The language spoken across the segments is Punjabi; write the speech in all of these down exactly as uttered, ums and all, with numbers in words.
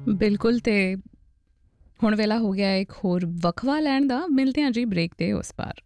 ਬਿਲਕੁਲ। ਤੇ ਹੁਣ ਵੇਲਾ ਹੋ ਗਿਆ ਇੱਕ ਹੋਰ ਵਕਫਾ ਲੈਣ ਦਾ। ਮਿਲਦੇ ਹਾਂ ਜੀ ਬ੍ਰੇਕ ਦੇ ਉਸ ਪਾਰ।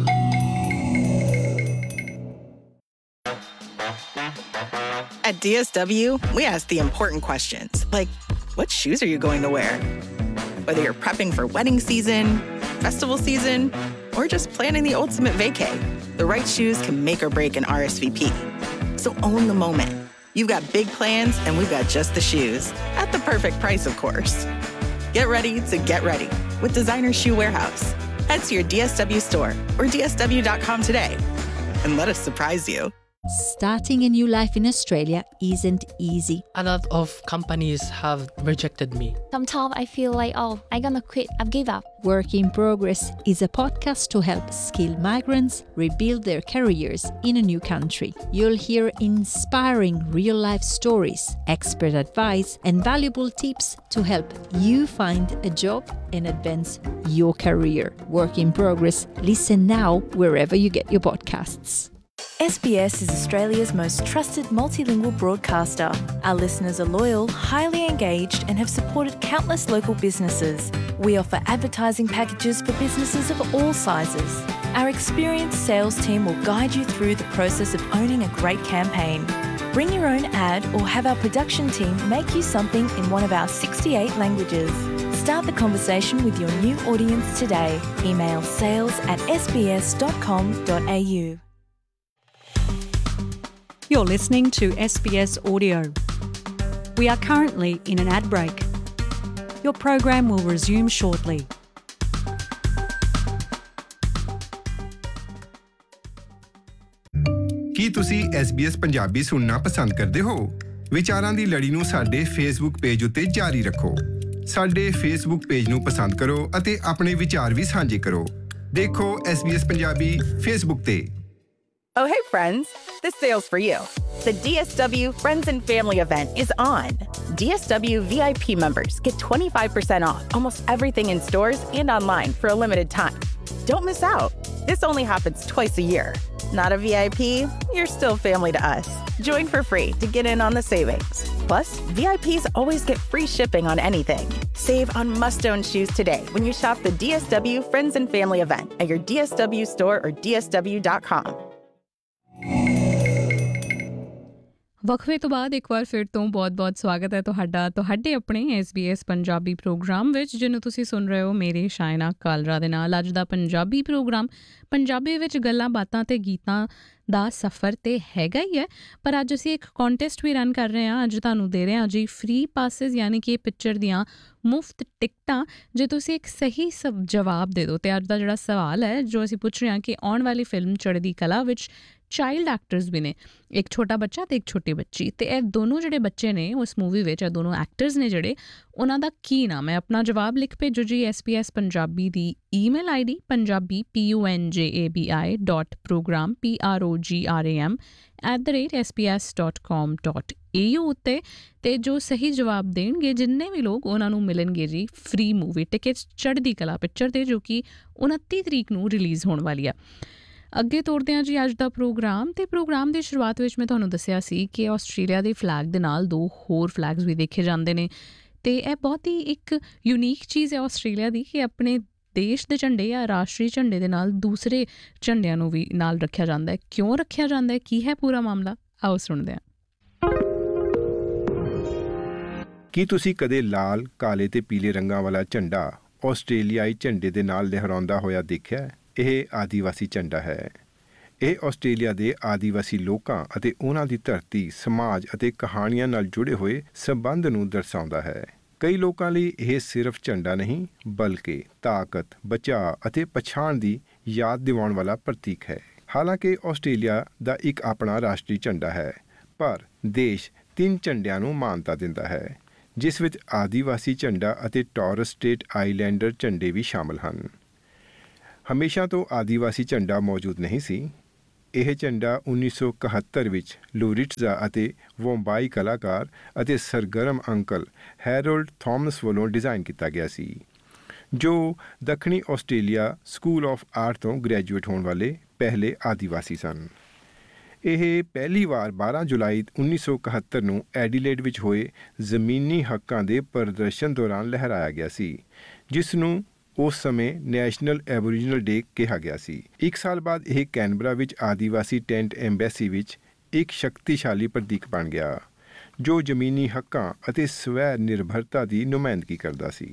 At D S W, we ask the important questions, like, what shoes are you going to wear? Whether you're prepping for wedding season, festival season, or just planning the ultimate vacay, the right shoes can make or break an R S V P. So own the moment. You've got big plans, and we've got just the shoes. At the perfect price, of course. Get ready to get ready with Designer Shoe Warehouse. Head to your D S W store or D S W dot com today and let us surprise you. Starting a new life in Australia isn't easy. A lot of companies have rejected me. Sometimes I feel like, oh, I'm gonna quit, I've give up. Work in Progress is a podcast to help skilled migrants rebuild their careers in a new country. You'll hear inspiring real-life stories, expert advice, and valuable tips to help you find a job and advance your career. Work in Progress. Listen now wherever you get your podcasts. S B S is Australia's most trusted multilingual broadcaster. Our listeners are loyal, highly engaged, and have supported countless local businesses. We offer advertising packages for businesses of all sizes. Our experienced sales team will guide you through the process of owning a great campaign. Bring your own ad or have our production team make you something in one of our sixty-eight languages. Start the conversation with your new audience today. Email sales at s b s dot com dot a u. You're listening to S B S Audio. We are currently in an ad break. Your program will resume shortly. ਕੀ ਤੁਸੀਂ S B S ਪੰਜਾਬੀ ਸੁਣਨਾ ਪਸੰਦ ਕਰਦੇ ਹੋ? ਵਿਚਾਰਾਂ ਦੀ ਲੜੀ ਨੂੰ ਸਾਡੇ Facebook ਪੇਜ ਉੱਤੇ ਜਾਰੀ ਰੱਖੋ। ਸਾਡੇ Facebook ਪੇਜ ਨੂੰ ਪਸੰਦ ਕਰੋ ਅਤੇ ਆਪਣੇ ਵਿਚਾਰ ਵੀ ਸਾਂਝੇ ਕਰੋ। ਦੇਖੋ S B S Punjabi Facebook ਤੇ। Oh, hey, friends. This sale's for you. The D S W Friends and Family event is on. D S W V I P members get twenty-five percent off almost everything in stores and online for a limited time. Don't miss out. This only happens twice a year. Not a V I P? You're still family to us. Join for free to get in on the savings. Plus, V I Ps always get free shipping on anything. Save on must-own shoes today when you shop the D S W Friends and Family event at your D S W store or D S W dot com. ਵਕਫੇ ਤੋਂ ਬਾਅਦ ਇੱਕ ਵਾਰ ਫਿਰ ਤੋਂ ਬਹੁਤ-ਬਹੁਤ ਸਵਾਗਤ ਹੈ ਤੁਹਾਡਾ ਤੁਹਾਡੇ ਆਪਣੇ S B S Punjabi programme ਵਿੱਚ, ਜਿਹਨੂੰ ਤੁਸੀਂ ਸੁਣ ਰਹੇ ਹੋ ਮੇਰੇ ਸ਼ਾਇਨਾ ਕਾਲਰਾ ਦੇ ਨਾਲ। ਅੱਜ ਦਾ ਪੰਜਾਬੀ ਪ੍ਰੋਗਰਾਮ ਪੰਜਾਬੀ ਵਿੱਚ ਗੱਲਾਂ ਬਾਤਾਂ ਅਤੇ ਗੀਤਾਂ ਦਾ ਸਫ਼ਰ ਤੇ ਹੈਗਾ ਹੀ ਹੈ, ਪਰ ਅੱਜ ਅਸੀਂ ਇੱਕ ਕੰਟੈਸਟ ਵੀ ਰਨ ਕਰ ਰਹੇ ਹਾਂ। ਅੱਜ ਤੁਹਾਨੂੰ ਦੇ ਰਹੇ ਹਾਂ ਜੀ ਫ੍ਰੀ ਪਾਸਿਸ, ਯਾਨੀ ਕਿ ਪਿਕਚਰ ਦੀਆਂ ਮੁਫਤ ਟਿਕਟਾਂ, ਜੇ ਤੁਸੀਂ ਇੱਕ ਸਹੀ ਸਭ ਜਵਾਬ ਦੇ ਦਿਓ। ਅਤੇ ਅੱਜ ਦਾ ਜਿਹੜਾ ਸਵਾਲ ਹੈ ਜੋ ਅਸੀਂ ਪੁੱਛ ਰਹੇ ਹਾਂ ਕਿ ਆਉਣ ਵਾਲੀ ਫਿਲਮ ਚੜ੍ਹਦੀ ਕਲਾ ਵਿੱਚ ਚਾਈਲਡ ਐਕਟਰਸ ਵੀ ਨੇ, ਇੱਕ ਛੋਟਾ ਬੱਚਾ ਅਤੇ ਇੱਕ ਛੋਟੀ ਬੱਚੀ, ਅਤੇ ਇਹ ਦੋਨੋਂ ਜਿਹੜੇ ਬੱਚੇ ਨੇ ਉਸ ਮੂਵੀ ਵਿੱਚ, ਇਹ ਦੋਨੋਂ ਐਕਟਰਸ ਨੇ ਜਿਹੜੇ, ਉਹਨਾਂ ਦਾ ਕੀ ਨਾਮ ਹੈ? ਆਪਣਾ ਜਵਾਬ ਲਿਖ ਭੇਜੋ G S P S Punjabi the email I D Punjabi P U N ਜੇ A B I dot programme P R O ਜੀ R A M at the rate S P S dot com dot A you ਉੱਤੇ। ਅਤੇ ਜੋ ਸਹੀ ਜਵਾਬ ਦੇਣਗੇ ਜਿੰਨੇ ਵੀ ਲੋਕ, ਉਹਨਾਂ ਨੂੰ ਮਿਲਣਗੇ ਜੀ ਫ੍ਰੀ ਮੂਵੀ ਟਿਕਟਸ ਚੜ੍ਹਦੀ ਕਲਾ ਪਿਕਚਰ 'ਤੇ, ਜੋ ਕਿ ਉਨੱਤੀ ਤਰੀਕ ਨੂੰ ਰਿਲੀਜ਼ ਹੋਣ ਵਾਲੀ ਆ। ਅੱਗੇ ਤੋਰਦੇ ਹਾਂ ਜੀ ਅੱਜ ਦਾ ਪ੍ਰੋਗਰਾਮ। ਅਤੇ ਪ੍ਰੋਗਰਾਮ ਦੀ ਸ਼ੁਰੂਆਤ ਵਿੱਚ ਮੈਂ ਤੁਹਾਨੂੰ ਦੱਸਿਆ ਸੀ ਕਿ ਆਸਟ੍ਰੇਲੀਆ ਦੇ ਫਲੈਗ ਦੇ ਨਾਲ ਦੋ ਹੋਰ ਫਲੈਗਸ ਵੀ ਦੇਖੇ ਜਾਂਦੇ ਨੇ, ਅਤੇ ਇਹ ਬਹੁਤ ਹੀ ਇੱਕ ਯੂਨੀਕ ਚੀਜ਼ ਹੈ ਆਸਟ੍ਰੇਲੀਆ ਦੀ ਕਿ ਆਪਣੇ ਦੇਸ਼ ਦੇ ਝੰਡੇ ਜਾਂ ਰਾਸ਼ਟਰੀ ਝੰਡੇ ਦੇ ਨਾਲ ਦੂਸਰੇ ਝੰਡਿਆਂ ਨੂੰ ਵੀ ਨਾਲ ਰੱਖਿਆ ਜਾਂਦਾ ਹੈ। ਕਿਉਂ ਰੱਖਿਆ ਜਾਂਦਾ ਹੈ, ਕੀ ਹੈ ਪੂਰਾ ਮਾਮਲਾ, ਆਓ ਸੁਣਦੇ ਹਾਂ। ਕੀ ਤੁਸੀਂ ਕਦੇ ਲਾਲ, ਕਾਲੇ ਤੇ ਪੀਲੇ ਰੰਗਾਂ ਵਾਲਾ ਝੰਡਾ ਆਸਟ੍ਰੇਲੀਆਈ ਝੰਡੇ ਦੇ ਨਾਲ ਲਹਿਰਾਉਂਦਾ ਹੋਇਆ ਦੇਖਿਆ? ਇਹ ਆਦੀਵਾਸੀ ਝੰਡਾ ਹੈ। ਇਹ ਆਸਟ੍ਰੇਲੀਆ ਦੇ ਆਦੀਵਾਸੀ ਲੋਕਾਂ ਅਤੇ ਉਹਨਾਂ ਦੀ ਧਰਤੀ, ਸਮਾਜ ਅਤੇ ਕਹਾਣੀਆਂ ਨਾਲ ਜੁੜੇ ਹੋਏ ਸੰਬੰਧ ਨੂੰ ਦਰਸਾਉਂਦਾ ਹੈ। ਕਈ ਲੋਕਾਂ ਲਈ ਇਹ ਸਿਰਫ ਝੰਡਾ ਨਹੀਂ, ਬਲਕਿ ਤਾਕਤ, ਬਚਾਅ ਅਤੇ ਪਛਾਣ ਦੀ ਯਾਦ ਦਿਵਾਉਣ ਵਾਲਾ ਪ੍ਰਤੀਕ ਹੈ। ਹਾਲਾਂਕਿ ਆਸਟ੍ਰੇਲੀਆ ਦਾ ਇੱਕ ਆਪਣਾ ਰਾਸ਼ਟਰੀ ਝੰਡਾ ਹੈ, ਪਰ ਦੇਸ਼ ਤਿੰਨ ਝੰਡਿਆਂ ਨੂੰ ਮਾਨਤਾ ਦਿੰਦਾ ਹੈ, ਜਿਸ ਵਿੱਚ ਆਦੀਵਾਸੀ ਝੰਡਾ ਅਤੇ ਟੋਰਸ ਸਟ੍ਰੇਟ ਆਈਲੈਂਡਰ ਝੰਡੇ ਵੀ ਸ਼ਾਮਲ ਹਨ। ਹਮੇਸ਼ਾ ਤੋਂ ਆਦੀਵਾਸੀ ਝੰਡਾ ਮੌਜੂਦ ਨਹੀਂ ਸੀ। ਇਹ ਝੰਡਾ ਉੱਨੀ ਸੌ ਇਕਹੱਤਰ ਵਿੱਚ ਲੋਰਿਟਜ਼ਾ ਅਤੇ ਵੋਂਬਾਈ ਕਲਾਕਾਰ ਅਤੇ ਸਰਗਰਮ ਅੰਕਲ ਹੈਰੋਲਡ ਥਾਮਸ ਵੱਲੋਂ ਡਿਜ਼ਾਈਨ ਕੀਤਾ ਗਿਆ ਸੀ, ਜੋ ਦੱਖਣੀ ਆਸਟ੍ਰੇਲੀਆ ਸਕੂਲ ਆਫ ਆਰਟ ਤੋਂ ਗ੍ਰੈਜੂਏਟ ਹੋਣ ਵਾਲੇ ਪਹਿਲੇ ਆਦੀਵਾਸੀ ਸਨ। ਇਹ ਪਹਿਲੀ ਵਾਰ ਬਾਰਾਂ ਜੁਲਾਈ ਉੱਨੀ ਸੌ ਇਕਹੱਤਰ ਨੂੰ ਐਡੀਲੇਡ ਵਿੱਚ ਹੋਏ ਜ਼ਮੀਨੀ ਹੱਕਾਂ ਦੇ ਪ੍ਰਦਰਸ਼ਨ ਦੌਰਾਨ ਲਹਿਰਾਇਆ ਗਿਆ ਸੀ, ਜਿਸ ਨੂੰ ਉਸ ਸਮੇਂ ਨੈਸ਼ਨਲ ਐਬੋਰੀਜਨਲ ਡੇ ਕਿਹਾ ਗਿਆ ਸੀ। ਇੱਕ ਸਾਲ ਬਾਅਦ ਇਹ ਕੈਨਬਰਾ ਵਿੱਚ ਆਦੀਵਾਸੀ ਟੈਂਟ ਐਮਬੈਸੀ ਵਿੱਚ ਇੱਕ ਸ਼ਕਤੀਸ਼ਾਲੀ ਪ੍ਰਤੀਕ ਬਣ ਗਿਆ, ਜੋ ਜ਼ਮੀਨੀ ਹੱਕਾਂ ਅਤੇ ਸਵੈ ਨਿਰਭਰਤਾ ਦੀ ਨੁਮਾਇੰਦਗੀ ਕਰਦਾ ਸੀ।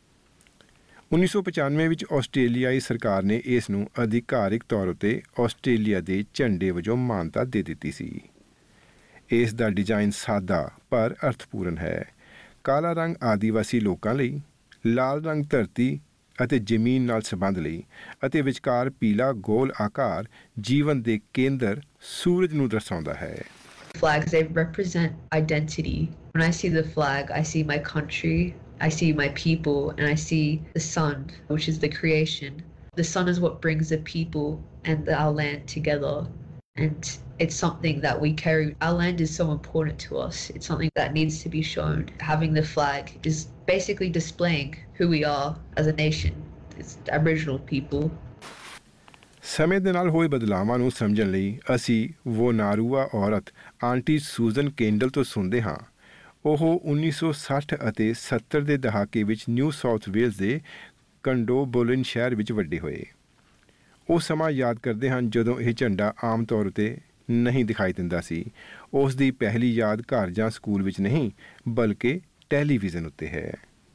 ਉੱਨੀ ਸੌ ਪਚਾਨਵੇਂ ਵਿੱਚ ਆਸਟ੍ਰੇਲੀਆਈ ਸਰਕਾਰ ਨੇ ਇਸ ਨੂੰ ਅਧਿਕਾਰਿਕ ਤੌਰ ਉੱਤੇ ਆਸਟ੍ਰੇਲੀਆ ਦੇ ਝੰਡੇ ਵਜੋਂ ਮਾਨਤਾ ਦੇ ਦਿੱਤੀ ਸੀ। ਇਸ ਦਾ ਡਿਜ਼ਾਈਨ ਸਾਦਾ ਪਰ ਅਰਥਪੂਰਨ ਹੈ। ਕਾਲਾ ਰੰਗ ਆਦੀਵਾਸੀ ਲੋਕਾਂ ਲਈ, ਲਾਲ ਰੰਗ ਧਰਤੀ ਅਤੇ ਜ਼ਮੀਨ ਨਾਲ ਸੰਬੰਧ ਲਈ, ਅਤੇ ਵਿਚਕਾਰ ਪੀਲਾ ਗੋਲ ਆਕਾਰ ਜੀਵਨ ਦੇ ਕੇਂਦਰ ਸੂਰਜ ਨੂੰ ਦਰਸਾਉਂਦਾ ਹੈ। Flags, they represent identity. When I see the flag, I see my country, I see my people, and I see the sun, which is the creation. The sun is what brings the people and our land together. And it's something that we carry. Our land is so important to us. It's something that needs to be shown. Having the flag is basically displaying who we are as a nation. It's Aboriginal people. ਸਮੇਂ ਦੇ ਨਾਲ ਹੋਏ ਬਦਲਾਵਾਂ ਨੂੰ ਸਮਝਣ ਲਈ ਅਸੀਂ ਵੋਨਾਰੂਆ ਔਰਤ ਆਂਟੀ ਸੂਜ਼ਨ ਕੇਂਡਲ ਤੋਂ ਸੁਣਦੇ ਹਾਂ। ਉਹ ਉੱਨੀ ਸੌ ਸੱਠ ਅਤੇ ਸੱਤਰ ਦੇ ਦਹਾਕੇ ਵਿੱਚ ਨਿਊ ਸਾਊਥ ਵੇਲਜ਼ ਦੇ ਕੰਡੋਬੋਲਿਨ ਸ਼ਹਿਰ ਵਿੱਚ ਵੱਡੇ ਹੋਏ। ਉਹ ਸਮਾਂ ਯਾਦ ਕਰਦੇ ਹਨ ਜਦੋਂ ਇਹ ਝੰਡਾ ਆਮ ਤੌਰ ਉੱਤੇ ਨਹੀਂ ਦਿਖਾਈ ਦਿੰਦਾ ਸੀ। ਉਸ ਦੀ ਪਹਿਲੀ ਯਾਦ ਘਰ ਜਾਂ ਸਕੂਲ ਵਿੱਚ ਨਹੀਂ, ਬਲਕਿ ਟੈਲੀਵਿਜ਼ਨ ਉੱਤੇ ਹੈ।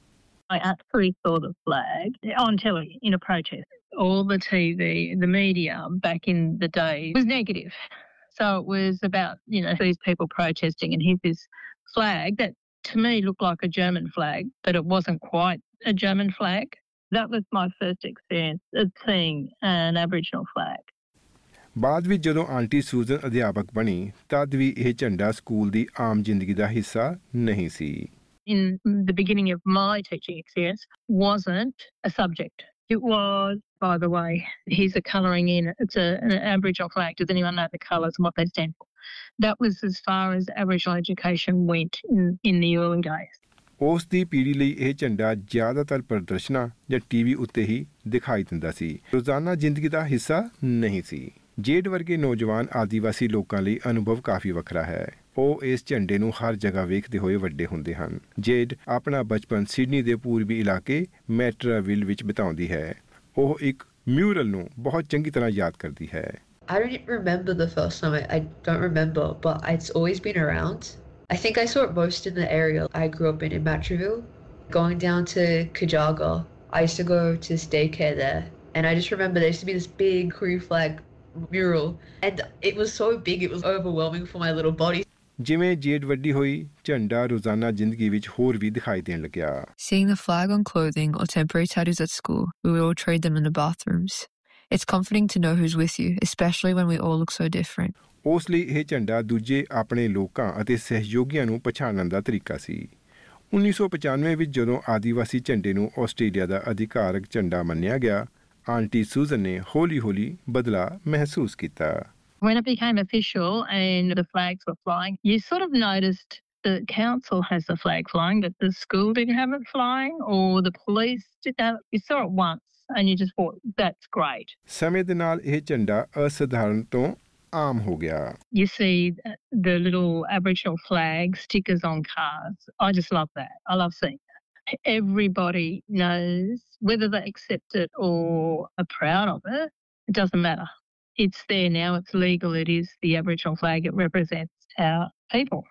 I actually saw the flag on telly in a protest. All the T V, the media back in the day was negative. So it was about, you know, these people protesting, and here's this flag that to me looked like a German flag, but it wasn't quite a German flag. That was my first experience of seeing an Aboriginal flag. ਬਾਅਦ ਵਿੱਚ ਜਦੋਂ ਆਂਟੀ ਸੂਜ਼ਨ ਅਧਿਆਪਕ ਬਣੀ ਤਦ ਵੀ ਇਹ ਝੰਡਾ ਸਕੂਲ ਦੀ ਆਮ ਜ਼ਿੰਦਗੀ ਦਾ ਹਿੱਸਾ ਨਹੀਂ ਸੀ। In the beginning of my teaching experience wasn't a subject. It was, by the way, here's the colouring in. It's a, an Aboriginal flag. Does anyone know the colours and what they stand for? That was as far as Aboriginal education went in, in the early days. ਉਸ ਦੀ ਪੀੜ੍ਹੀ ਲਈ ਇਹ ਝੰਡਾ ਜ਼ਿਆਦਾਤਰ ਪ੍ਰਦਰਸ਼ਨਾਂ ਜਾਂ ਟੀ ਵੀ ਉੱਤੇ ਹੀ ਦਿਖਾਈ ਦਿੰਦਾ ਸੀ, ਰੋਜ਼ਾਨਾ ਜ਼ਿੰਦਗੀ ਦਾ ਹਿੱਸਾ ਨਹੀਂ ਸੀ। ਜੇਡ ਵਰਗੇ ਨੌਜਵਾਨ ਆਦੀਵਾਸੀ ਲੋਕਾਂ ਲਈ ਅਨੁਭਵ ਕਾਫੀ ਵੱਖਰਾ ਹੈ। ਉਹ ਇਸ ਝੰਡੇ ਨੂੰ ਹਰ ਜਗ੍ਹਾ ਵੇਖਦੇ ਹੋਏ ਵੱਡੇ ਹੁੰਦੇ ਹਨ। ਜੇਡ ਆਪਣਾ ਬਚਪਨ ਸਿਡਨੀ ਦੇ ਪੂਰਬੀ ਇਲਾਕੇ ਮੈਟਰਾਵਿਲ ਵਿੱਚ ਬਿਤਾਉਂਦੀ ਹੈ। ਉਹ ਇੱਕ ਮਿਊਰਲ ਨੂੰ ਬਹੁਤ ਚੰਗੀ ਤਰ੍ਹਾਂ ਯਾਦ ਕਰਦੀ ਹੈ। I don't remember the first time. I, I don't remember, but it's always been around. I think I saw it most in the area I grew up in, in Matraville. Going down to Kajaga, I used to go to daycare there, and I just remember there used to be this big Koori flag mural, and it was so big it was overwhelming for my little body. ਜਿਵੇਂ ਜੇਡ ਵੱਡੀ ਹੋਈ ਝੰਡਾ ਰੋਜ਼ਾਨਾ ਜ਼ਿੰਦਗੀ ਵਿੱਚ ਹੋਰ ਵੀ ਦਿਖਾਈ ਦੇਣ ਲੱਗਿਆ। Seeing the flag on clothing or temporary tattoos at school, we would all trade them in the bathrooms. It's comforting to know who's with you, especially when we all look so different. ਉਸ ਲਈ ਇਹ ਝੰਡਾ ਦੂਜੇ ਆਪਣੇ ਲੋਕਾਂ ਅਤੇ ਸਹਿਯੋਗੀਆਂ ਨੂੰ ਪਛਾਣਨ ਦਾ ਤਰੀਕਾ ਸੀ। ਉੱਨੀ ਸੌ ਪਚਾਨਵੇਂ ਵਿੱਚ ਜਦੋਂ ਆਦੀਵਾਸੀ ਝੰਡੇ ਨੂੰ ਆਸਟ੍ਰੇਲੀਆ ਦਾ ਅਧਿਕਾਰਕ ਝੰਡਾ ਮੰਨਿਆ ਗਿਆ, ਆਂਟੀ ਸੂਜ਼ਨ ਨੇ ਹੌਲੀ-ਹੌਲੀ ਬਦਲਾ ਮਹਿਸੂਸ ਕੀਤਾ। When it became official and the flags were flying, you sort of noticed the council has the flag flying, but the school didn't have it flying, or the police didn't have it. You saw it once and you just thought, that's great. ਸਮੇਂ ਦੇ ਨਾਲ ਇਹ ਝੰਡਾ ਅਸਧਾਰਨ ਤੋਂ ਆਮ ਹੋ ਗਿਆ। You see the little Aboriginal flag stickers on cars. I just love that. I love seeing that. Everybody knows whether they accept it or are proud of it. It doesn't matter. It's there now, it's legal, it is the Aboriginal flag, it represents our people.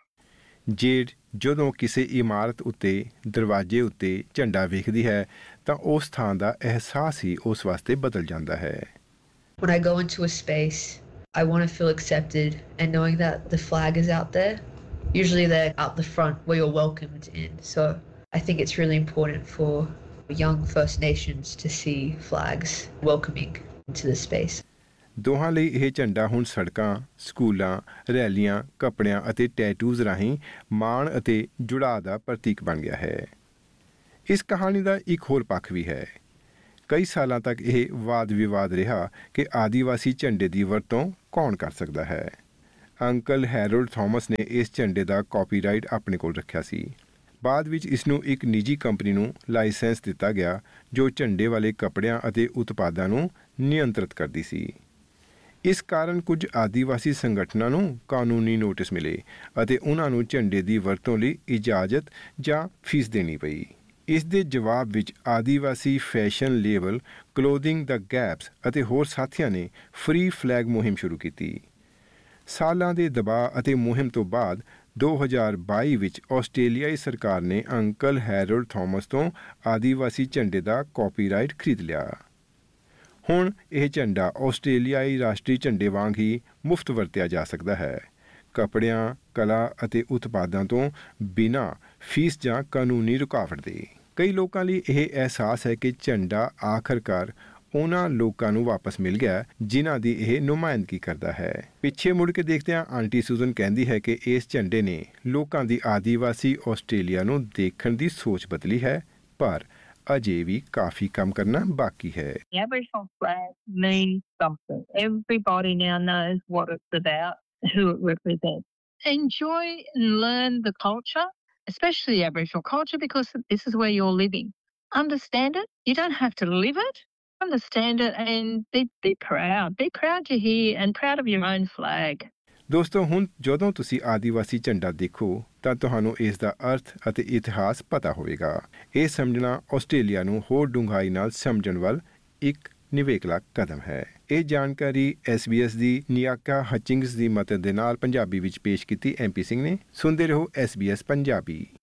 Jade ਜਦੋਂ ਕਿਸੇ ਇਮਾਰਤ ਉੱਤੇ ਦਰਵਾਜ਼ੇ ਉੱਤੇ ਝੰਡਾ ਵੇਖਦੀ ਹੈ ਤਾਂ ਉਸ ਥਾਂ ਦਾ ਅਹਿਸਾਸ ਹੀ ਉਸ ਵਾਸਤੇ ਬਦਲ ਜਾਂਦਾ ਹੈ। When I go into a space, I want to feel accepted, and knowing that the flag is out there, usually they're out the front where you're welcomed in. So I think it's really important for young First Nations to see flags welcoming into the space. ਦੋਹਾਂ ਲਈ ਇਹ ਝੰਡਾ ਹੁਣ ਸੜਕਾਂ, ਸਕੂਲਾਂ, ਰੈਲੀਆਂ, ਕੱਪੜਿਆਂ ਅਤੇ ਟੈਟੂਜ਼ ਰਾਹੀਂ ਮਾਣ ਅਤੇ ਜੁੜਾਅ ਦਾ ਪ੍ਰਤੀਕ ਬਣ ਗਿਆ ਹੈ। ਇਸ ਕਹਾਣੀ ਦਾ ਇੱਕ ਹੋਰ ਪੱਖ ਵੀ ਹੈ। ਕਈ ਸਾਲਾਂ ਤੱਕ ਇਹ ਵਾਦ ਵਿਵਾਦ ਰਿਹਾ ਕਿ ਆਦੀਵਾਸੀ ਝੰਡੇ ਦੀ ਵਰਤੋਂ ਕੌਣ ਕਰ ਸਕਦਾ ਹੈ। ਅੰਕਲ ਹੈਰੋਲਡ ਥਾਮਸ ਨੇ ਇਸ ਝੰਡੇ ਦਾ ਕਾਪੀਰਾਈਟ ਆਪਣੇ ਕੋਲ ਰੱਖਿਆ ਸੀ। ਬਾਅਦ ਵਿੱਚ ਇਸ ਨੂੰ ਇੱਕ ਨਿੱਜੀ ਕੰਪਨੀ ਨੂੰ ਲਾਇਸੈਂਸ ਦਿੱਤਾ ਗਿਆ ਜੋ ਝੰਡੇ ਵਾਲੇ ਕੱਪੜਿਆਂ ਅਤੇ ਉਤਪਾਦਾਂ ਨੂੰ ਨਿਯੰਤਰਿਤ ਕਰਦੀ ਸੀ। ਇਸ ਕਾਰਨ ਕੁਝ ਆਦੀਵਾਸੀ ਸੰਗਠਨਾਂ ਨੂੰ ਕਾਨੂੰਨੀ ਨੋਟਿਸ ਮਿਲੇ ਅਤੇ ਉਹਨਾਂ ਨੂੰ ਝੰਡੇ ਦੀ ਵਰਤੋਂ ਲਈ ਇਜਾਜ਼ਤ ਜਾਂ ਫੀਸ ਦੇਣੀ ਪਈ। ਇਸ ਦੇ ਜਵਾਬ ਵਿੱਚ ਆਦੀਵਾਸੀ ਫੈਸ਼ਨ ਲੇਬਲ ਕਲੋਥਿੰਗ ਦਾ ਗੈਪਸ ਅਤੇ ਹੋਰ ਸਾਥੀਆਂ ਨੇ ਫ੍ਰੀ ਫਲੈਗ ਮੁਹਿੰਮ ਸ਼ੁਰੂ ਕੀਤੀ। ਸਾਲਾਂ ਦੇ ਦਬਾਅ ਅਤੇ ਮੁਹਿੰਮ ਤੋਂ ਬਾਅਦ ਦੋ ਹਜ਼ਾਰ ਬਾਈ ਵਿੱਚ ਆਸਟ੍ਰੇਲੀਆਈ ਸਰਕਾਰ ਨੇ ਅੰਕਲ ਹੈਰੋਲਡ ਥਾਮਸ ਤੋਂ ਆਦੀਵਾਸੀ ਝੰਡੇ ਦਾ ਕਾਪੀਰਾਈਟ ਖਰੀਦ ਲਿਆ। ਹੁਣ ਇਹ ਝੰਡਾ ਆਸਟ੍ਰੇਲੀਆਈ ਰਾਸ਼ਟਰੀ ਝੰਡੇ ਵਾਂਗ ਹੀ ਮੁਫਤ ਵਰਤਿਆ ਜਾ ਸਕਦਾ ਹੈ, ਕੱਪੜਿਆਂ, ਕਲਾ ਅਤੇ ਉਤਪਾਦਾਂ ਤੋਂ ਬਿਨਾਂ ਫੀਸ ਜਾਂ ਕਾਨੂੰਨੀ ਰੁਕਾਵਟ ਦੇ। ਕਈ ਲੋਕਾਂ ਲਈ ਇਹ ਅਹਿਸਾਸ ਹੈ ਕਿ ਝੰਡਾ ਆਖਰਕਾਰ ਉਹਨਾਂ ਲੋਕਾਂ ਨੂੰ ਵਾਪਸ ਮਿਲ ਗਿਆ ਜਿਨ੍ਹਾਂ ਦੀ ਇਹ ਨੁਮਾਇੰਦਗੀ ਕਰਦਾ ਹੈ। ਪਿੱਛੇ ਮੁੜ ਕੇ ਦੇਖਦਿਆਂ ਆਂਟੀ ਸੂਜ਼ਨ ਕਹਿੰਦੀ ਹੈ ਕਿ ਇਸ ਝੰਡੇ ਨੇ ਲੋਕਾਂ ਦੀ ਆਦੀਵਾਸੀ ਆਸਟ੍ਰੇਲੀਆ ਨੂੰ ਦੇਖਣ ਦੀ ਸੋਚ ਬਦਲੀ ਹੈ, ਪਰ ਅਜੇ ਵੀ ਕਾਫੀ ਕੰਮ ਕਰਨਾ ਬਾਕੀ ਹੈ। The Aboriginal flag means something. Everybody now knows what it's about, who it represents. Enjoy and learn the culture, especially the Aboriginal culture, because this is where you're living. Understand it. You don't have to live it. Understand it and be, be proud. Be proud you're here and proud of your own flag. ਦੋਸਤੋ, ਹੁਣ ਜਦੋਂ ਤੁਸੀਂ ਆਦੀਵਾਸੀ ਝੰਡਾ ਦੇਖੋ ਤਾਂ ਤੁਹਾਨੂੰ ਇਸ ਦਾ ਅਰਥ ਅਤੇ ਇਤਿਹਾਸ ਪਤਾ ਹੋਵੇਗਾ। ਇਹ ਸਮਝਣਾ ਆਸਟ੍ਰੇਲੀਆ ਨੂੰ ਹੋਰ ਡੂੰਘਾਈ ਨਾਲ ਸਮਝਣ ਵੱਲ ਇੱਕ ਨਿਵੇਕਲਾ ਕਦਮ ਹੈ। ਇਹ ਜਾਣਕਾਰੀ ਐਸ ਬੀ ਐਸ ਦੀ ਨਿਆਕਾ ਹਚਿੰਗਸ ਦੀ ਮਦਦ ਦੇ ਨਾਲ ਪੰਜਾਬੀ ਵਿੱਚ ਪੇਸ਼ ਕੀਤੀ ਐਮ ਪੀ ਸਿੰਘ ਨੇ। ਸੁਣਦੇ ਰਹੋ ਐਸ ਬੀ ਐਸ ਪੰਜਾਬੀ।